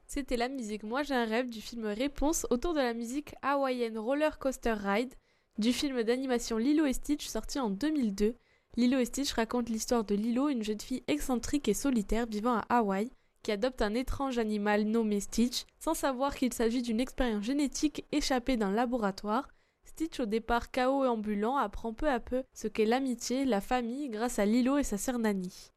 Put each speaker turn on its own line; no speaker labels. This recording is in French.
C'était la musique Moi j'ai un rêve du film Réponse autour de la musique hawaïenne Roller Coaster Ride du film d'animation Lilo et Stitch sorti en 2002. Lilo et Stitch raconte l'histoire de Lilo, une jeune fille excentrique et solitaire vivant à Hawaï, qui adopte un étrange animal nommé Stitch, sans savoir qu'il s'agit d'une expérience génétique échappée d'un laboratoire. Stitch, au départ chaos et ambulant, apprend peu à peu ce qu'est l'amitié, la famille, grâce à Lilo et sa sœur Nani.